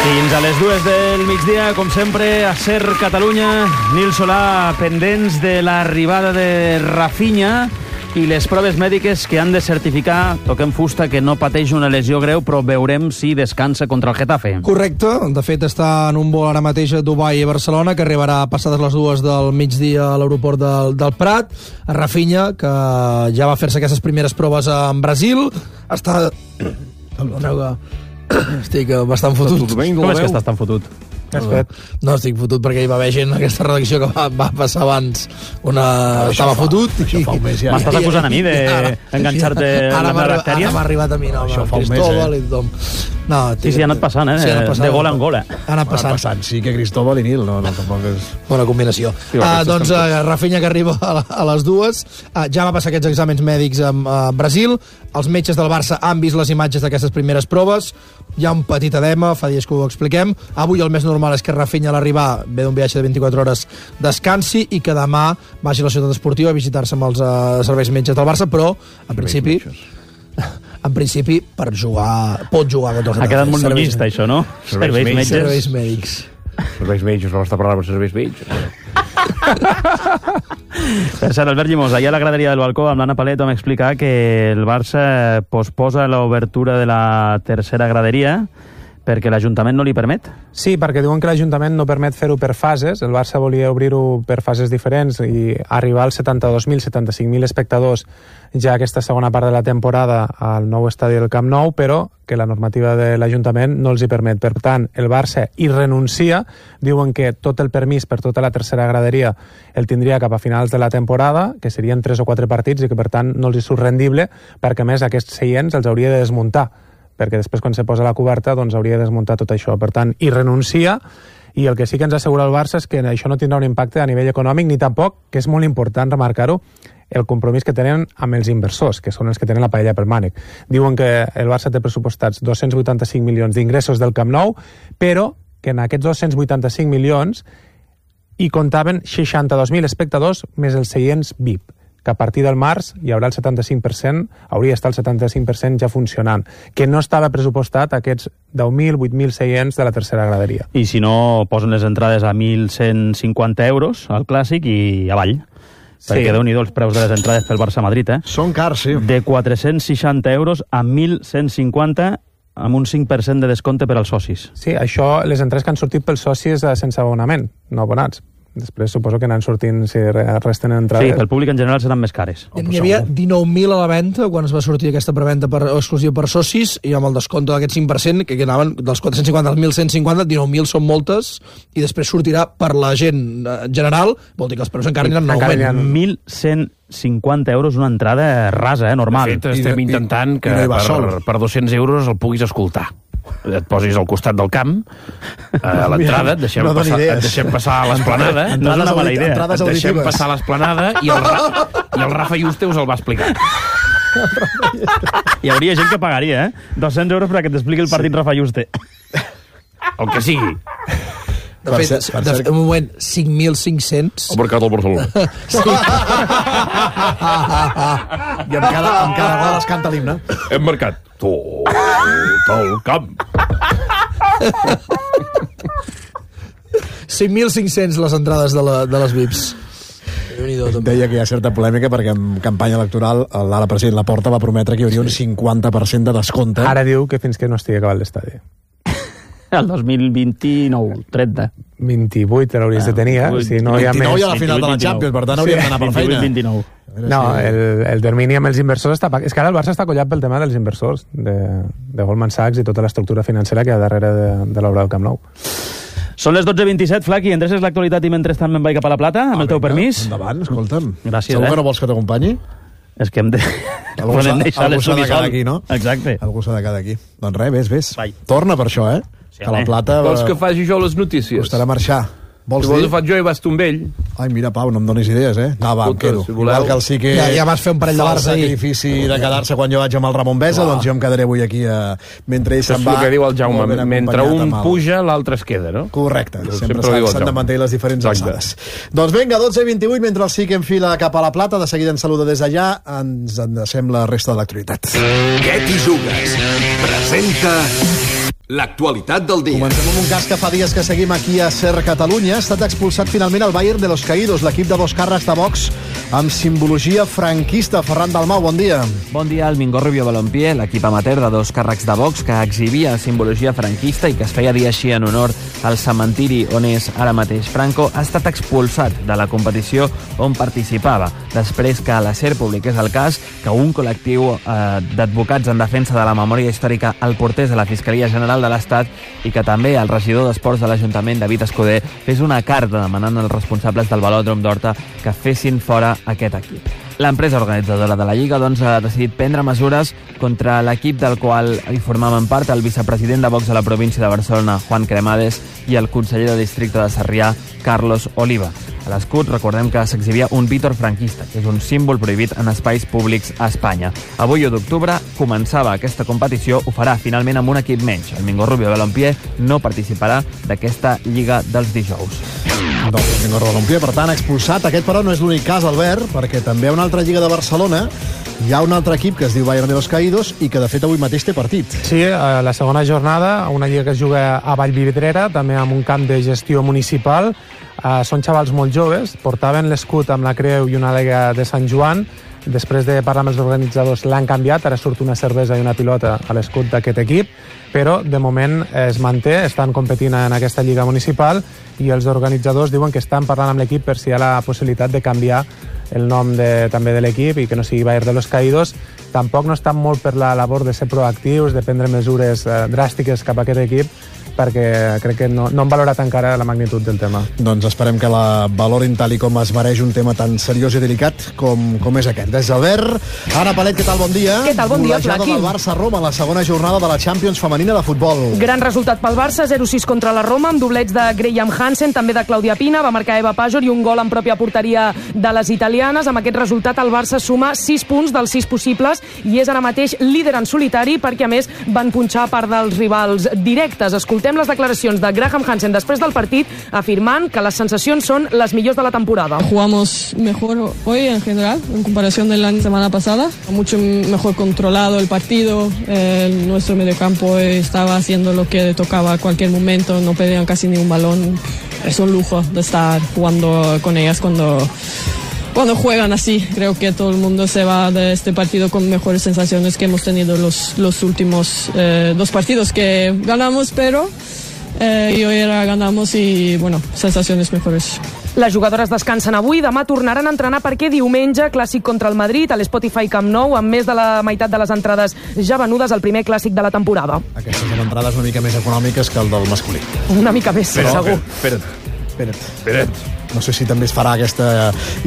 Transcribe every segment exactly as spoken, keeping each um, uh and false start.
Fins a les dues del migdia, com sempre, a Ser Catalunya. Nil Solà, pendents de l'arribada de Rafinha i les proves mèdiques que han de certificar, toquem fusta, que no pateix una lesió greu, però veurem si descansa contra el Getafe. Correcte. De fet, està en un vol ara mateix a Dubai i Barcelona, que arribarà passades les dues del migdia a l'aeroport del, del Prat. A Rafinha, que ja va fer-se aquestes primeres proves en Brasil. Està... Perdoneu que... Estic bastant fotut. Com és que estàs tan fotut? No estic fotut perquè hi va haver gent en aquesta redacció que va, va passar abans una... Ah, estava fa, fotut i... Ja. M'estàs acusant a mi d'enganxar-te amb la bactèria? Ara m'ha arribat a mi, no, això fa un mes, eh? I tothom. No, sí, sí, ha anat passant, eh? Sí, anat passant, de gola en gola. Ha anat passant. passant. Sí que Cristóbal i Nil, no, no tampoc és... Bona combinació. Sí, uh, doncs uh, Rafinha, que arriba a, la, a les dues, uh, ja va passar aquests exàmens mèdics a uh, Brasil. Els metges del Barça han vist les imatges d'aquestes primeres proves. Hi ha un petit edema, fa dies que ho expliquem. Avui el més normal és que Rafinha a l'arribar ve d'un viatge de vint-i-quatre hores descansi i que demà vagi a la ciutat esportiva a visitar-se amb els uh, serveis metges del Barça, però en principi... En principi, per jugar... Pot jugar contra el Getafe. Ha quedat molt nullista, això, no? Serveis, serveis metges. Serveis mèdics. Serveis metges, no està parlant amb serveis metges. Per cert, Albert Llimós, ahir a la graderia del balcó amb l'Anna Palet vam explicar que el Barça posposa l'obertura de la tercera graderia perquè l'Ajuntament no li permet? Sí, perquè diuen que l'Ajuntament no permet fer-ho per fases. El Barça volia obrir-ho per fases diferents i arribar als setanta-dos mil, setanta-cinc mil espectadors ja aquesta segona part de la temporada al nou estadi del Camp Nou, però que la normativa de l'Ajuntament no els hi permet. Per tant, el Barça hi renuncia, diuen que tot el permís per tota la tercera graderia el tindria cap a finals de la temporada, que serien tres o quatre partits i que per tant no els hi surt rendible, perquè a més aquests seients els hauria de desmuntar, perquè després quan se posa la coberta doncs hauria de desmuntar tot això. Per tant, hi renuncia, i el que sí que ens assegura el Barça és que això no tindrà un impacte a nivell econòmic, ni tampoc, que és molt important remarcar-ho, el compromís que tenen amb els inversors, que són els que tenen la paella pel mànec. Diuen que el Barça té pressupostats dos-cents vuitanta-cinc milions d'ingressos del Camp Nou, però que en aquests dos-cents vuitanta-cinc milions hi comptaven seixanta-dos mil espectadors més els seients V I P, que a partir del març hi haurà el setanta-cinc per cent, hauria d'estar el setanta-cinc per cent ja funcionant, que no estava pressupostat aquests deu mil, vuit mil seients de la tercera graderia. I si no, posen les entrades a mil cent cinquanta euros al Clàssic i avall. Sí. Perquè déu-n'hi-do els preus de les entrades pel Barça-Madrid, eh? Són cars, sí. De quatre-cents seixanta euros a mil cent cinquanta, amb un cinc per cent de descompte per als socis. Sí, això, les entrades que han sortit pels socis sense abonament, no abonats. Després suposo que anan sortint si resten entrades. Sí, pel públic en general seran més cares. Oh, N'hi havia dinou mil a la venda quan es va sortir aquesta preventa per, exclusiva per socis, i amb el descompte d'aquest cinc per cent, que anaven dels quatre-cents cinquanta als mil cent cinquanta, dinou mil són moltes, i després sortirà per la gent general, vol dir que els preus encara aniran nou mil cent cinquanta euros una entrada rasa, eh, normal. De fet, estem I, intentant i, que i no per, per dos-cents euros el puguis escoltar. Et posis al costat del camp, a l'entrada, et deixem, no passar, et deixem passar a l'esplanada. No és una mala idea. Et deixem passar a l'esplanada i, el Ra i el Rafa Juste us el va explicar. Hi hauria gent que pagaria, eh? dos-cents euros perquè t'expliqui el partit sí. Rafa Juste. El que sigui. De fet, ser, de fet, un moment, cinc mil cinc-cents... El mercat al Barcelona. Sí. I amb cada, amb cada gol es canta l'himne. Hem marcat tot el camp. cinc mil cinc-cents les entrades de, la, de les V I Ps. Deia que hi ha certa polèmica perquè en campanya electoral l'ara president Laporta va prometre que hi hauria un cinquanta per cent de descompte. Ara diu que fins que no estigui acabat l'estadi. El dos mil vint-i-nou, trenta. vint-i-vuit l'hauries de tenir, eh? Si no hi ha més. vint-i-nou hi ha la final de la Champions, per tant hauríem d'anar per feina. vint-i-nou. No, el, el termini amb els inversors està... És que ara el Barça està collat pel tema dels inversors, de, de Goldman Sachs i tota l'estructura financera que hi ha darrere de, de l'obra del Camp Nou. Són les dotze vint-i-set, Flaqui, endreces l'actualitat i mentrestant me'n vaig cap a la Plata, amb ah, el teu venga, permís. Endavant, escolta'm. Gràcies, Segur eh? que no vols que t'acompanyi? És que hem de... Algú s'ha de quedar aquí, no? Exacte. Algú s'ha de quedar aquí. Doncs res, vés, vés. Vai. Torna per això, eh? Sí, que la Plata... Vols que faci jo les notícies? Costarà marxar. Vols si dir? vols ho faig jo i vas tu amb ell. Ai, mira, Pau, no em donis idees, eh? No, va, em quedo. Si Igual que el sí que... Ja, ja vas fer un parell de bars ahir. El sacrifici de quedar-se quan jo vaig amb el Ramon Besa, doncs jo em quedaré avui aquí a... mentre ell se'n va... És el que diu el Jaume, mentre un puja, l'altre es queda, no? Correcte, sempre s'han de mantenir les diferents alçades. Doncs vinga, dotze i vint-i-vuit, mentre el sí que enfila cap a la Plata, de seguida ens saluda des d'allà, ens endecem la resta de l'actualitat. Què t'hi jugues? Presenta l'actualitat del dia. Comencem amb un cas que fa dies que seguim aquí a Ser Catalunya. Ha estat expulsat finalment el Bayern de los Caídos, l'equip de dos càrrecs de box amb simbologia franquista. Ferran Dalmau, bon dia. Bon dia. El Mingorribio Balompié, l'equip amateur de dos càrrecs de box que exhibia simbologia franquista i que es feia dir així en honor al cementiri on és ara mateix Franco, ha estat expulsat de la competició on participava, després que la SER publiqués el cas que un col·lectiu eh, d'advocats en defensa de la memòria històrica el portés a la Fiscalia General de l'Estat i que també el regidor d'Esports de l'Ajuntament, David Escudé, fes una carta demanant als responsables del Velòdrom d'Horta que fessin fora aquest equip. L'empresa organitzadora de la Lliga doncs, ha decidit prendre mesures contra l'equip del qual hi formaven part el vicepresident de Vox a la província de Barcelona, Juan Cremades, i el conseller de districte de Sarrià, Carlos Oliva. A l'escut recordem que s'exhibia un vítor franquista, que és un símbol prohibit en espais públics a Espanya. Avui, u d'octubre, començava aquesta competició, ho farà finalment amb un equip menys. El Mingorribio Balompié no participarà d'aquesta Lliga dels dijous. Doncs el Mingorribio Balompié, per tant, expulsat. Aquest, però, no és l'únic cas, Albert, perquè també hi ha una altra Lliga de Barcelona. Hi ha un altre equip que es diu Bayern de los Caídos i que, de fet, avui mateix té partit. Sí, a la segona jornada, una lliga que es juga a Vallvidrera, també amb un camp de gestió municipal. Uh, són xavals molt joves, portaven l'escut amb la creu i una àliga de Sant Joan. Després de parlar amb els organitzadors l'han canviat, ara surt una cervesa i una pilota a l'escut d'aquest equip, però de moment es manté, estan competint en aquesta lliga municipal i els organitzadors diuen que estan parlant amb l'equip per si hi ha la possibilitat de canviar el nom de, també de l'equip i que no sigui Bayern de los Caídos. Tampoc no estan molt per la labor de ser proactius, de prendre mesures eh, dràstiques cap a aquest equip, perquè crec que no, no han valorat encara la magnitud del tema. Doncs esperem que la valorin tal i com es mereix un tema tan seriós i delicat com, com és aquest. Des d'Albert, Anna Palet, què tal? Bon dia. Què tal? Bon dia, Flaqui. Golejada del Barça a Roma, la segona jornada de la Champions femenina de futbol. Gran resultat pel Barça, zero sis contra la Roma, amb doblets de Graham Hansen, també de Claudia Pina, va marcar Eva Pajor i un gol en pròpia porteria de les italianes. Amb aquest resultat el Barça suma sis punts dels sis possibles i és ara mateix líder en solitari perquè, a més, van punxar part dels rivals directes. Escoltem les declaracions de Graham Hansen després del partit, afirmant que les sensacions són les millors de la temporada. Jugamos mejor hoy en general, en comparación de la semana pasada. Mucho mejor controlado el partido. Eh, nuestro mediocampo estaba haciendo lo que le tocaba a cualquier momento. No perdían casi ni un balón. Es un lujo de estar jugando con ellas cuando... Cuando juegan así, creo que todo el mundo se va de este partido con mejores sensaciones que hemos tenido los, los últimos eh, dos partidos que ganamos, pero eh, y hoy era ganamos y, bueno, sensaciones mejores. Les jugadores descansen avui, demà tornaran a entrenar perquè diumenge, clàssic contra el Madrid, a l'Spotify Camp Nou, amb més de la meitat de les entrades ja venudes al primer clàssic de la temporada. Aquestes són entrades una mica més econòmiques que el del masculí. Una mica més, Però, segur. Espera't, Espera't. espera't. No sé si també es farà aquesta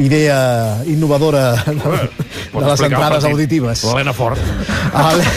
idea innovadora de, de les entrades auditives. L'Helena Fort. Ale...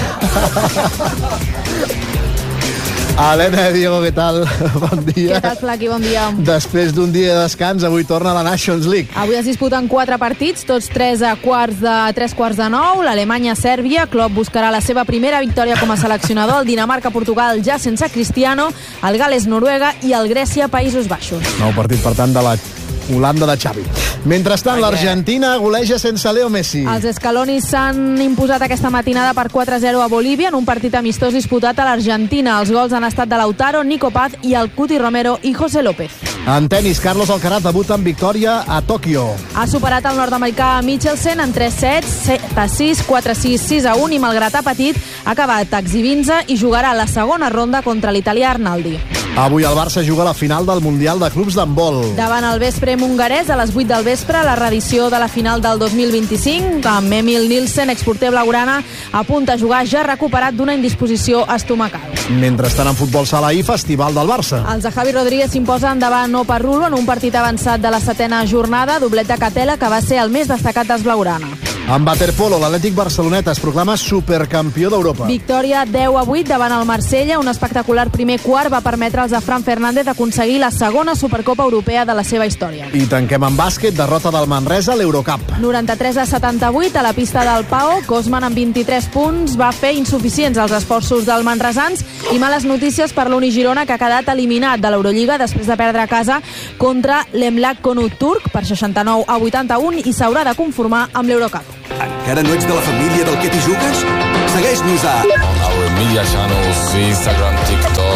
Helena, Diego, què tal? Bon dia. Què tal, Flaqui? Bon dia. Després d'un dia de descans, avui torna a la Nations League. Avui es disputen quatre partits, tots tres a quarts de, tres quarts de nou. L'Alemanya-Sèrbia, Klopp buscarà la seva primera victòria com a seleccionador. El Dinamarca-Portugal ja sense Cristiano. El Gales-Noruega i el Grècia-Països Baixos. Nou partit, per tant, de la Holanda de Xavi. Mentrestant, l'Argentina goleja sense Leo Messi. Els escalonis s'han imposat aquesta matinada per quatre a zero a Bolívia en un partit amistós disputat a l'Argentina. Els gols han estat de Lautaro, Nico Paz i el Cuti Romero i José López. En tenis, Carlos Alcaraz debuta en victòria a Tòquio. Ha superat el nord-americà Michelsen en tres sets, set a sis, quatre a sis, sis a un i malgrat ha patit, ha acabat exhibint-se i jugarà la segona ronda contra l'italià Arnaldi. Avui el Barça juga a la final del Mundial de Clubs d'Handbol. Davant el vespre hongarès, a les vuit del vespre, la reedició de la final del dos mil vint-i-cinc, amb Emil Nielsen, exporter blaugrana, a punt a jugar ja recuperat d'una indisposició estomacal. Mentrestant, en futbol sala i festival del Barça. Els de Javi Rodríguez s'imposen davant Opa Rulo en un partit avançat de la setena jornada, doblet de Catela, que va ser el més destacat dels blaugrana. En waterpolo, l'Atlètic Barcelonet es proclama supercampió d'Europa. Victòria deu a vuit davant el Marsella. Un espectacular primer quart va permetre als de Fran Fernández aconseguir la segona Supercopa Europea de la seva història. I tanquem en bàsquet, derrota del Manresa a l'Eurocup. noranta-tres a setanta-vuit a la pista del Pau. Cosman amb vint-i-tres punts va fer insuficients els esforços del manresans i males notícies per l'Uni Girona, que ha quedat eliminat de l'Eurolliga després de perdre a casa contra l'Emlak Konut turc per seixanta-nou a vuitanta-un i s'haurà de conformar amb l'Eurocup. Encara no ets de la família del que t'hi jugues? Segueix-nos a... On our media channels, Instagram, TikTok,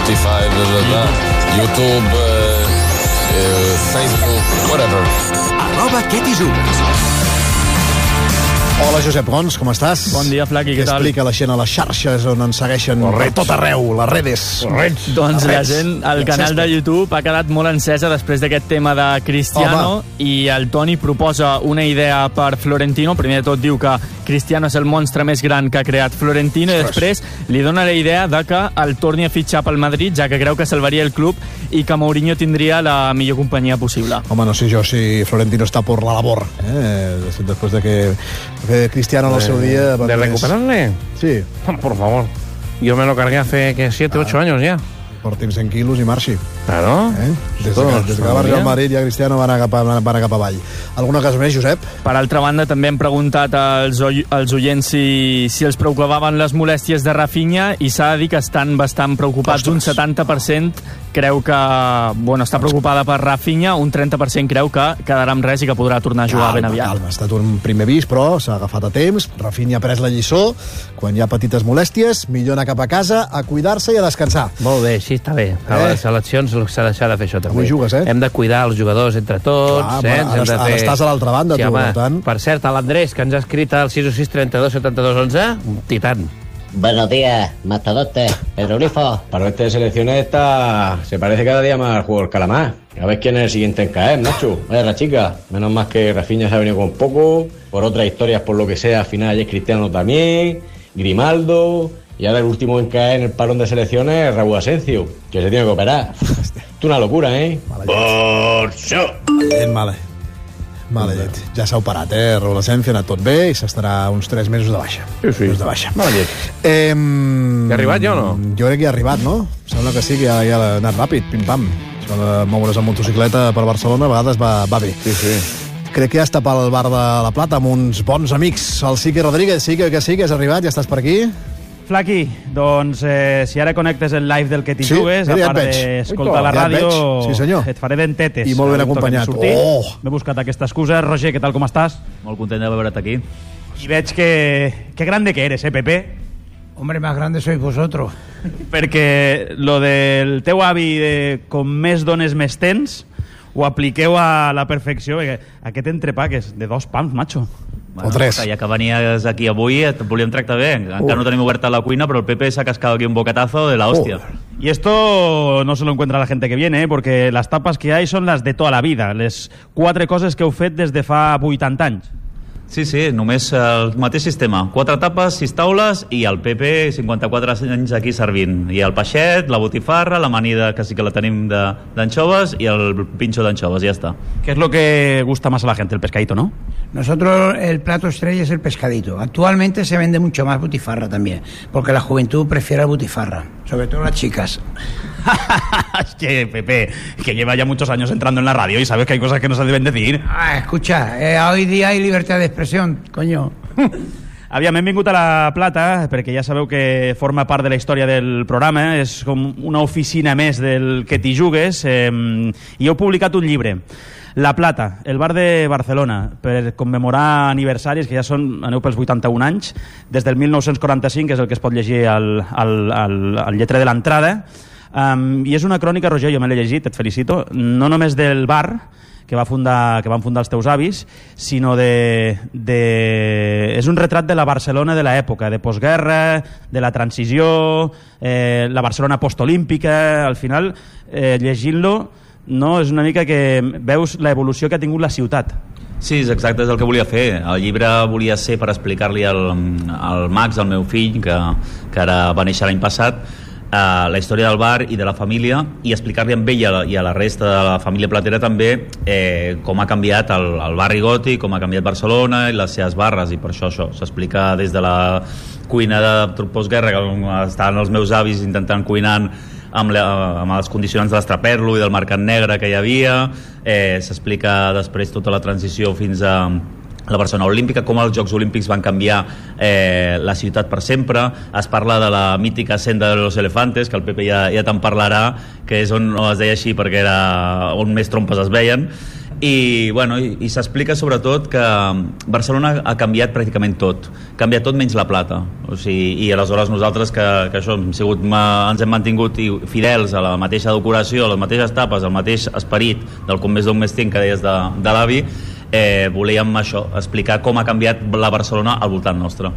Spotify, bla, bla, bla, YouTube, eh, eh, Facebook, whatever. Arroba què t'hi jugues. Hola, Josep Gons, com estàs? Bon dia, Flaqui, què tal? Explica la gent a les xarxes on ens segueixen per tot arreu, les redes. Correcte. Doncs la gent, el canal de YouTube ha quedat molt encesa després d'aquest tema de Cristiano. Home. I el Toni proposa una idea per Florentino. Primer de tot diu que Cristiano és el monstre més gran que ha creat Florentino i després li dona la idea de que el torni a fitxar pel Madrid, ja que creu que salvaria el club i que Mourinho tindria la millor companyia possible. Home, no sé jo si Florentino està por la labor, eh? Després de que Cristiano en el seu dia... ¿De recuperarle? Sí. Por favor. Yo me lo cargué hace, que siete, ocho años ya. Portin cent quilos i marxi. Claro. Eh? Des, de, des que va arribar al Madrid ja Cristiano va anar cap, a, va anar cap avall. Alguna cosa més, Josep? Per altra banda, també hem preguntat als, als oients si, si els preocupaven les molèsties de Rafinha i s'ha de dir que estan bastant preocupats. Ostres. Un setanta per cent creu que bueno, està preocupada per Rafinha, un trenta per cent creu que quedarà amb res i que podrà tornar a jugar calma, ben aviat. Calma, ha estat un primer avís, però s'ha agafat a temps. Rafinha ha pres la lliçó. Quan hi ha petites molèsties, millor anar cap a casa a cuidar-se i a descansar. Molt bé, sí, està bé. A les seleccions s'ha deixat de fer això també. Avui jugues, eh? Hem de cuidar els jugadors entre tots. Clar, eh? Ara, ara, ara estàs a l'altra banda, sí, tu, home, tant. Per cert, a l'Andrés, que ens ha escrit al sis sis trenta dos setanta dos onze, un titan. Buenos días, mastodonte. Pedro Grifo. Para este de selecciones está... se parece cada día más al juego del calamar. A ver quién es el siguiente en caer, Nacho. Vaya la chica. Menos más que Rafinha se ha venido con poco. Por otras historias, por lo que sea, al final ayer Cristiano también. Grimaldo. Y ahora el último en caer en el parón de selecciones es Raúl Asencio, que se tiene que operar. Es una locura, ¿eh? Por això. Malament, mala. Mala llet. Ja s'ha operat, eh? Raúl Asencio, ha anat tot bé i s'estarà uns tres mesos de baixa. Sí, sí. Mesos de baixa. Mala llet. Eh, ha arribat ja o no? Jo crec que ha arribat, no? Sembla que sí, que ja, ja ha anat ràpid, pim-pam. Això de moure's amb motocicleta per Barcelona a vegades va, va bé. Sí, sí. Crec que ja està pel bar de la Plata amb uns bons amics. El Sique Rodríguez, sí que, que sí, que has arribat, ja estàs per aquí. Flaqui, doncs eh, si ara connectes el live del que t'hi sí, jugues, a part d'escoltar la ràdio, ja sí, et faré dentetes. I molt ben acompanyat. Oh. M'he buscat aquesta excusa. Roger, què tal, com estàs? Molt content de veure't aquí. I veig que... que grande que eres, eh, Pepe? Hombre, más grande sois vosotros. Perquè lo del teu avi de com més dones més tens ho apliqueu a la perfecció. Aquest entrepà que és de dos pams, macho. Bueno, o tres. Ja que venies aquí avui et volíem tractar bé. Encara uh. no tenim oberta la cuina, però el Pepe s'ha cascado aquí un bocatazo de la hostia. Uh. Y esto no se lo encuentra la gente que viene, ¿eh? Porque las tapas que hay son las de toda la vida. Les quatre coses que heu fet des de fa vuitanta anys. Sí, sí, només el mateix sistema. Quatre tapes, sis taules i el Pepe, cinquanta-quatre anys aquí servint. I el peixet, la botifarra, l'amanida, que sí que la tenim d'anchoves, i el pincho d'anchoves, ja està. ¿Qué es lo que gusta más a la gente? El pescadito, ¿no? Nosotros el plato estrella es el pescadito. Actualmente se vende mucho más butifarra también, porque la juventud prefiere la butifarra, sobre todo las chicas. Es que, Pepe, que lleva ya muchos años entrando en la radio y sabes que hay cosas que no se deben decir. Ah, escucha, eh, hoy día hay libertad de expresión, coño. Aviam, hem vingut a la Plata, perquè ja sabeu que forma part de la història del programa, és com una oficina més del que t'hi jugues, eh, i heu publicat un llibre, La Plata, el bar de Barcelona, per commemorar aniversaris, que ja són, aneu pels vuitanta-un anys, des del mil nou-cents quaranta-cinc, que és el que es pot llegir al, al, al, al lletrer de l'entrada, um, i és una crònica, Roger, jo me l'he llegit, et felicito, no només del bar, que, va fundar, que van fundar els teus avis, sinó de, de... és un retrat de la Barcelona de l'època, de postguerra, de la transició, eh, la Barcelona postolímpica. Al final, eh, llegint-lo, no, és una mica que veus l'evolució que ha tingut la ciutat. Sí, és exacte, és el que volia fer. El llibre volia ser per explicar-li al, al Max, el meu fill, que, que ara va néixer l'any passat, Uh, la història del bar i de la família, i explicar-li a ell i a, la, i a la resta de la família platera també eh, com ha canviat el, el barri gòtic, com ha canviat Barcelona i les seves barres, i per això això s'explica des de la cuina de postguerra, que estaven els meus avis intentant cuinar amb, la, amb els condicionants de l'estraperlo i del mercat negre que hi havia, eh, s'explica després tota la transició fins a la Barcelona Olímpica, com els Jocs Olímpics van canviar eh, la ciutat per sempre. Es parla de la mítica senda de los elefantes, que el Pepe ja, ja te'n parlarà, que és on es deia així perquè era on més trompes es veien. i, bueno, i, i s'explica sobretot que Barcelona ha canviat pràcticament tot, ha canviat tot menys la plata, o sigui, i aleshores nosaltres que, que això hem sigut, ens hem mantingut fidels a la mateixa decoració, a les mateixes tapes, al mateix esperit del com més d'un mes tinc que deies de, de l'avi, eh, volíem això, explicar com ha canviat la Barcelona al voltant nostre.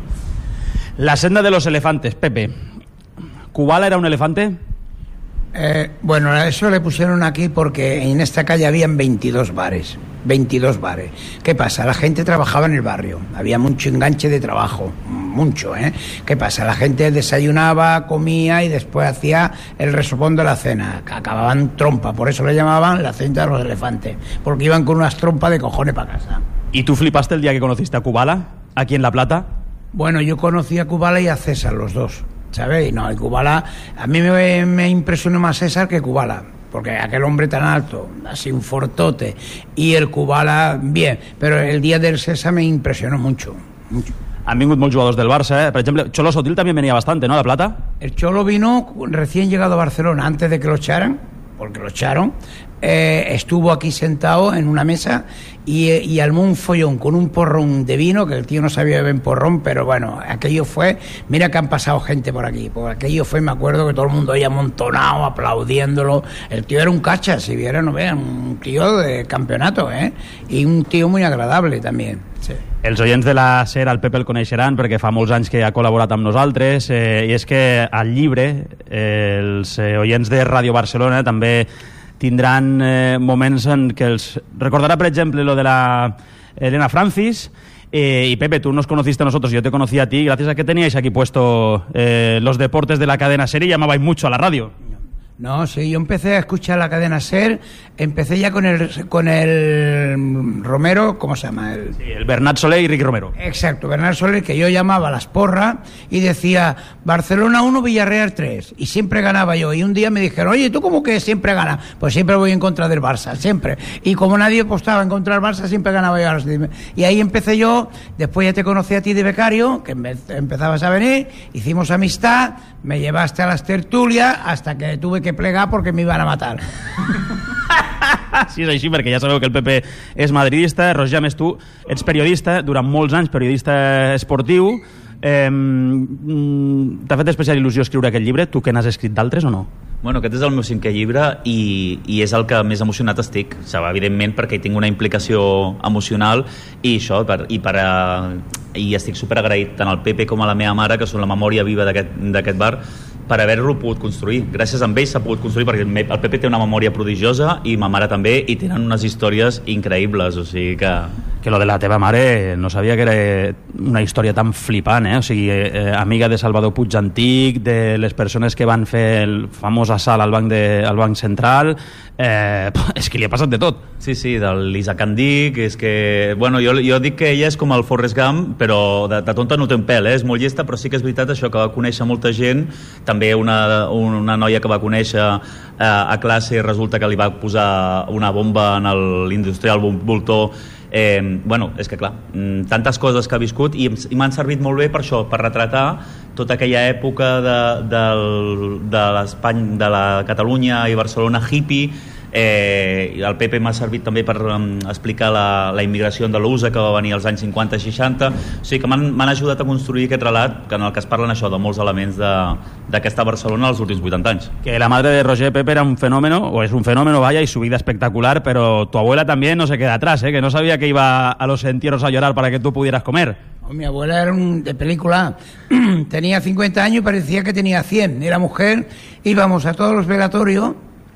La senda de los elefantes, Pepe. ¿Kubala era un elefante? Eh, bueno, eso le pusieron aquí porque en esta calle habían veintidós bares. veintidós bares. ¿Qué pasa? La gente trabajaba en el barrio. Había mucho enganche de trabajo. Mucho, ¿eh? ¿Qué pasa? La gente desayunaba, comía y después hacía el resopón de la cena. Acababan trompa. Por eso le llamaban la senda de los elefantes. Porque iban con unas trompas de cojones para casa. ¿Y tú flipaste el día que conociste a Kubala? ¿Aquí en La Plata? Bueno, yo conocí a Kubala y a César, los dos. ¿Sabes? No, el Kubala, a mí me, me impresionó más César que Kubala, porque aquel hombre tan alto, así un fortote, y el Kubala, bien, pero el día del César me impresionó mucho, mucho. Han vingut molts jugadors del Barça, ¿eh? Por ejemplo, Cholo Sotil también venía bastante, ¿no? A La Plata. El Cholo vino recién llegado a Barcelona, antes de que lo echaran, porque lo echaron. Eh, estuvo aquí sentado en una mesa y, y armó un follón con un porrón de vino, que el tío no sabía beber porrón, pero bueno, aquello fue, mira que han pasado gente por aquí, porque aquello fue, me acuerdo que todo el mundo ahí amontonado, aplaudiéndolo. El tío era un cacha, si vieran, no vean, un tío de campeonato, ¿eh? Y un tío muy agradable también. Sí. Els oients de la SER, el Pepe el coneixeran perquè fa molts anys que ha col·laborat amb nosaltres, eh, i és que al llibre eh, els eh, oients de Ràdio Barcelona també tindran eh, moments en què els recordarà, per exemple, lo de la Elena Francis. Eh, y Pepe, tú nos conociste a nosotros, yo te conocí a ti gracias a que teníais aquí puesto eh, los deportes de la cadena SER y llamabais mucho a la radio. No, sí, yo empecé a escuchar la cadena SER, empecé ya con el con el Romero, ¿cómo se llama? El, sí, el Bernat Soler y Ricky Romero. Exacto, Bernat Soler, que yo llamaba a las porras y decía Barcelona uno, Villarreal tres, y siempre ganaba yo. Y un día me dijeron, oye, ¿tú cómo que siempre ganas? Pues siempre voy en contra del Barça, siempre. Y como nadie apostaba en contra del Barça, siempre ganaba yo. Y ahí empecé yo, después ya te conocí a ti de becario, que empezabas a venir, hicimos amistad, me llevaste a las tertulias hasta que tuve que plegar porque me iban a matar. Sí, és així, perquè ja sabeu que el Pepe és madridista. Roger, més tu ets periodista, durant molts anys periodista esportiu. Eh, T'ha fet especial il·lusió escriure aquest llibre? Tu que n'has escrit d'altres o no? Bueno, aquest és el meu cinquè llibre i, i és el que més emocionat estic, o sigui, evidentment perquè hi tinc una implicació emocional i això, per, i, per, uh, i estic superagraït tant al Pepe com a la meva mare, que són la memòria viva d'aquest bar, per haver-lo pogut construir. Gràcies a ells s'ha pogut construir, perquè el Pepe té una memòria prodigiosa i ma mare també, i tenen unes històries increïbles, o sigui que... Que lo de la teva mare no sabia que era una història tan flipant, eh? O sigui, eh, amiga de Salvador Puig Antic, de les persones que van fer el famós assalt al banc, de, al banc central, eh, és que li ha passat de tot. Sí, sí, de l'Isaac Andic, és que... Bueno, jo, jo dic que ella és com el Forrest Gump, però de, de tonta no té un pèl, eh? És molt llesta, però sí que és veritat això, que va conèixer molta gent, també una, una noia que va conèixer eh, a classe i resulta que li va posar una bomba en l'industrial Voltor. Eh, bueno, és que clar, tantes coses que ha viscut i, i m'han servit molt bé per això, per retratar tota aquella època de, de, de l'Espanya, de la Catalunya i Barcelona hippie. Eh, el Pepe m'ha servit també per um, explicar la, la immigració andalusa que va venir als anys cinquanta i seixanta, o sigui que m'han ajudat a construir aquest relat que en el que es parlen això de molts elements d'aquesta Barcelona els últims vuitanta anys. Que la madre de Roger Pepe era un fenómeno, o es un fenómeno, vaya, y su vida espectacular, pero tu abuela también no se queda atrás, ¿eh? Que no sabía que iba a los entierros a llorar para que tú pudieras comer. Mi abuela era un, de película, tenía cincuenta años y parecía que tenía cien, era mujer, íbamos a todos los velatorios,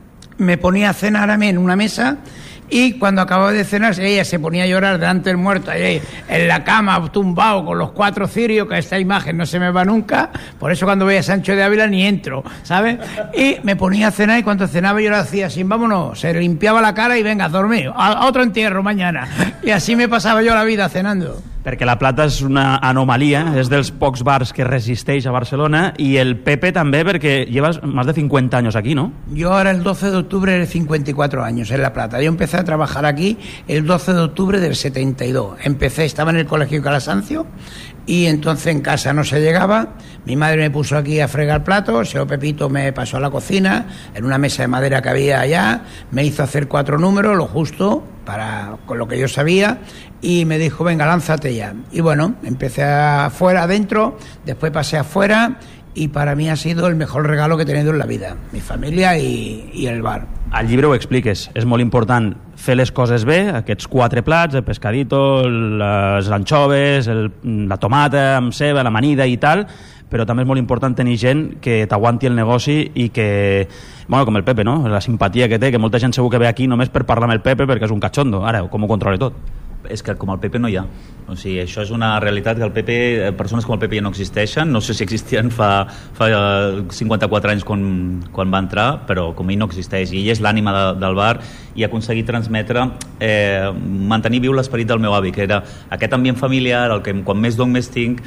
me ponía a cenar a mí en una mesa y cuando acababa de cenar ella se ponía a llorar delante del muerto ahí, en la cama tumbado con los cuatro cirios, que esta imagen no se me va nunca, por eso cuando voy a Sancho de Ávila ni entro, ¿sabes? Y me ponía a cenar y cuando cenaba yo lo hacía así, vámonos, se limpiaba la cara y venga, a dormir, a, a otro entierro mañana, y así me pasaba yo la vida cenando. Perquè La Plata és una anomalia, és dels pocs bars que resisteix a Barcelona, i el Pepe també, perquè llevas más de cincuenta años aquí, ¿no? Yo ahora el doce de octubre de cincuenta y cuatro años en La Plata. Yo empecé a trabajar aquí el doce de octubre del setenta y dos. Empecé, estaba en el colegio Calasancio y entonces en casa no se llegaba. Mi madre me puso aquí a fregar platos, el señor Pepito me pasó a la cocina, en una mesa de madera que había allá, me hizo hacer cuatro números, lo justo, para, con lo que yo sabía, y me dijo, venga, lánzate ya. Y bueno, empecé afuera, adentro, después pasé afuera, y para mi ha sido el mejor regalo que he tenido en la vida, mi familia i, i el bar. Al llibre ho expliques, és molt important fer les coses bé, aquests quatre plats, el pescadito, les anchoves, el, la tomata amb ceba, l'amanida i tal, però també és molt important tenir gent que t'aguanti el negoci i que, bueno, com el Pepe, no? La simpatia que té, que molta gent segur que ve aquí només per parlar amb el Pepe perquè és un cachondo. Ara, com ho controla tot? És que com el Pepe no hi ha. O sigui, això és una realitat que el Pepe, persones com el Pepe ja no existeixen, no sé si existien fa, fa cinquanta-quatre anys quan, quan va entrar, però com ell no existeix, i ell és l'ànima de, del bar, i ha aconseguit transmetre, eh, mantenir viu l'esperit del meu avi, que era aquest ambient familiar, el que quan més dono més tinc,